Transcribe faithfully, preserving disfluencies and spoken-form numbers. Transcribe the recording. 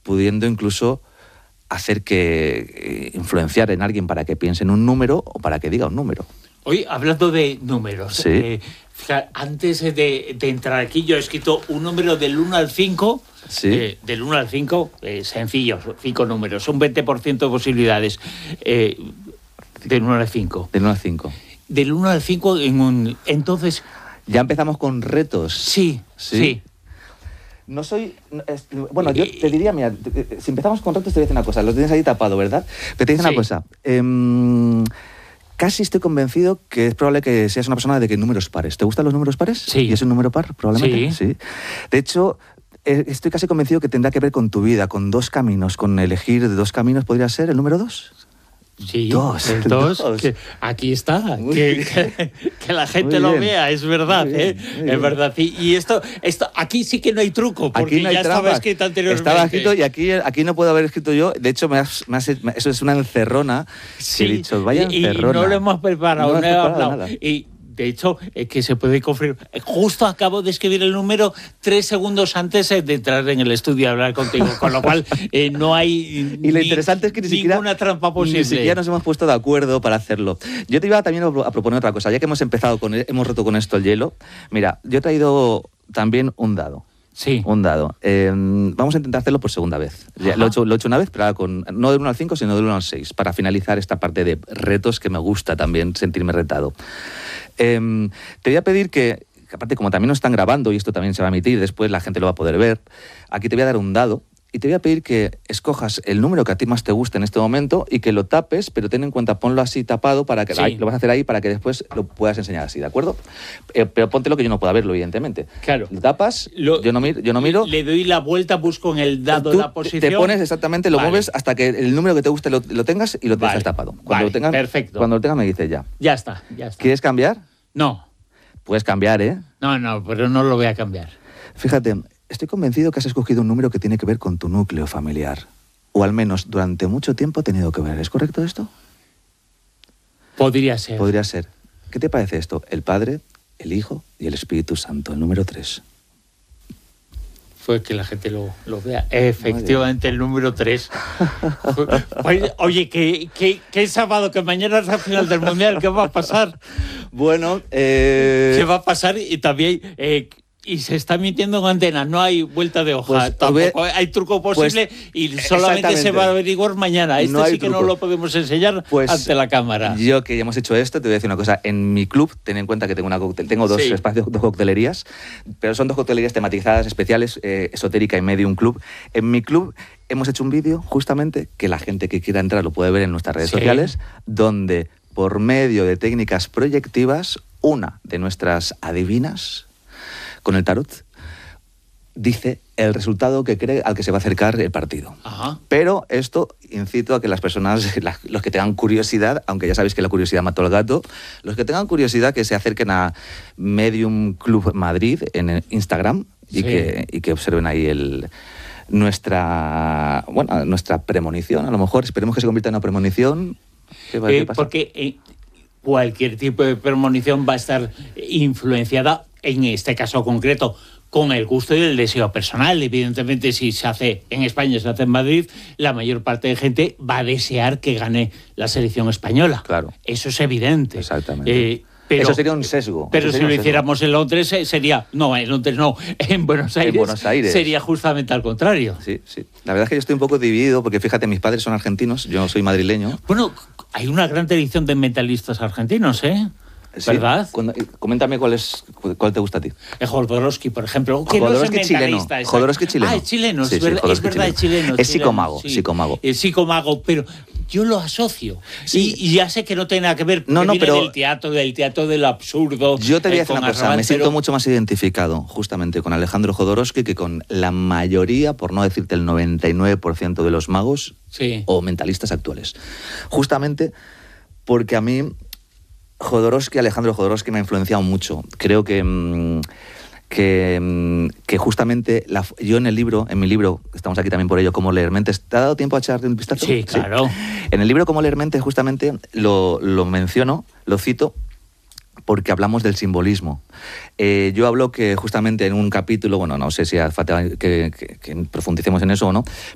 pudiendo incluso hacer que eh, influenciar en alguien para que piense en un número o para que diga un número. Hoy, hablando de números, sí. eh, fíjate, antes de, de entrar aquí, yo he escrito un número del uno al cinco. Sí. Eh, del uno al cinco, eh, sencillo, cinco números, un veinte por ciento de posibilidades. Eh, del uno al cinco. Del uno al cinco. Del uno al cinco, en un, entonces... Ya empezamos con retos. Sí, sí. sí. No soy... Bueno, yo te diría, mira, si empezamos con retos te voy a decir una cosa. Los tienes ahí tapado, ¿verdad? Pero te digo una sí. cosa. Eh, casi estoy convencido que es probable que seas una persona de que números pares. ¿Te gustan los números pares? Sí. ¿Y es un número par, probablemente? Sí. Sí. De hecho, estoy casi convencido que tendrá que ver con tu vida, con dos caminos, con elegir de dos caminos. ¿Podría ser el número dos? Sí, dos, el dos, dos. Que aquí está, que, que, que la gente lo vea, es verdad, bien, ¿eh? Es verdad. Y, y esto, esto, aquí sí que no hay truco, porque aquí no hay ya trampas. Estaba escrito anteriormente. Estaba escrito y aquí, aquí no puedo haber escrito yo. De hecho, me has, me has, eso es una encerrona. Sí, que he dicho, vaya y, encerrona. y no lo hemos preparado, no, no he preparado hablado. Nada. Y de hecho, es que se puede confirmar. Justo acabo de escribir el número tres segundos antes de entrar en el estudio a hablar contigo, con lo cual eh, no hay y lo ni, interesante es que ni siquiera, ninguna trampa posible. Ni siquiera nos hemos puesto de acuerdo para hacerlo. Yo te iba también a proponer otra cosa. Ya que hemos empezado, con hemos roto con esto el hielo. Mira, yo he traído también un dado. Sí. Un dado. Eh, vamos a intentar hacerlo por segunda vez. Ya, lo, he hecho, lo he hecho una vez, pero ahora con, no del uno al cinco, sino del uno al seis, para finalizar esta parte de retos que me gusta también sentirme retado. Eh, te voy a pedir que, que, aparte como también nos están grabando y esto también se va a emitir, después la gente lo va a poder ver, aquí te voy a dar un dado y te voy a pedir que escojas el número que a ti más te guste en este momento y que lo tapes, pero ten en cuenta, ponlo así tapado, para que sí. ahí, lo vas a hacer ahí para que después lo puedas enseñar así, ¿de acuerdo? Eh, pero póntelo que yo no pueda verlo, evidentemente. Claro. Lo tapas, lo, yo, no miro, yo no miro. Le doy la vuelta, busco en el dado tú la posición. Te pones exactamente, lo vale. mueves hasta que el número que te guste lo, lo tengas y lo vale. dejas tapado. Cuando Vale. lo tengas, Perfecto. Cuando lo tengas me dices ya. Ya está, ya está. ¿Quieres cambiar? No. Puedes cambiar, ¿eh? No, no, pero no lo voy a cambiar. Fíjate, estoy convencido que has escogido un número que tiene que ver con tu núcleo familiar. O al menos durante mucho tiempo ha tenido que ver. ¿Es correcto esto? Podría ser. Podría ser. ¿Qué te parece esto? El Padre, el Hijo y el Espíritu Santo, el número tres. Fue que la gente lo, lo vea. Efectivamente, el número tres. Oye, oye ¿qué, qué, qué sábado? Que mañana es la final del Mundial. ¿Qué va a pasar? Bueno, eh... ¿Qué va a pasar? Y también... Eh, y se está mintiendo en antena, no hay vuelta de hoja, pues, tampoco ve, hay truco posible pues, y solamente se va a averiguar mañana. Este no sí que truco. No lo podemos enseñar pues, ante la cámara. Yo que ya hemos hecho esto, te voy a decir una cosa. En mi club, ten en cuenta que tengo una coctel, tengo dos sí. espacios, dos coctelerías, pero son dos coctelerías tematizadas especiales, eh, esotérica y medium club. En mi club hemos hecho un vídeo, justamente, que la gente que quiera entrar lo puede ver en nuestras redes sí. sociales, donde por medio de técnicas proyectivas, una de nuestras adivinas con el tarot, dice el resultado que cree al que se va a acercar el partido. Ajá. Pero esto incito a que las personas, la, los que tengan curiosidad, aunque ya sabéis que la curiosidad mató al gato, los que tengan curiosidad que se acerquen a Medium Club Madrid en Instagram y, sí. que, y que observen ahí el, nuestra, bueno, nuestra premonición. A lo mejor esperemos que se convierta en una premonición. ¿Qué va, eh, ¿qué pasa? Porque eh, cualquier tipo de premonición va a estar influenciada, en este caso concreto, con el gusto y el deseo personal. Evidentemente, si se hace en España, se hace en Madrid, la mayor parte de gente va a desear que gane la selección española. Claro. Eso es evidente. Exactamente. Eh, pero, Eso sería un sesgo. Pero si lo sesgo. hiciéramos en Londres, sería... No, en Londres no. En Buenos Aires, en Buenos Aires sería justamente al contrario. Sí, sí. La verdad es que yo estoy un poco dividido, porque fíjate, mis padres son argentinos, yo soy madrileño. Bueno, hay una gran tradición de mentalistas argentinos, ¿eh? Sí. ¿Verdad? Cuando, coméntame cuál es cuál te gusta a ti. Jodorowsky, por ejemplo. Que Jodorowsky no es chileno. Jodorowsky chileno. Ah, es chileno, sí, es, verdad, sí, es verdad, chileno. es chileno. Es psicomago, sí. psicomago. Es psicomago, pero yo lo asocio. Sí. Y, y ya sé que no tiene nada que ver, no, no, viene pero del teatro, del teatro del absurdo. Yo te voy a decir eh, una cosa, Arrabal, me siento pero... mucho más identificado justamente con Alejandro Jodorowsky que con la mayoría, por no decirte el noventa y nueve por ciento de los magos sí. o mentalistas actuales. Justamente porque a mí Jodorowsky, Alejandro Jodorowsky me ha influenciado mucho. Creo que, que, que justamente la, yo en el libro, en mi libro, estamos aquí también por ello, Cómo leer mentes, ¿te ha dado tiempo a echarle un vistazo? Sí, claro. Sí. En el libro Cómo leer mentes justamente lo, lo menciono, lo cito, porque hablamos del simbolismo. Eh, yo hablo que justamente en un capítulo, bueno, no sé si hace falta que, que, que profundicemos en eso o no,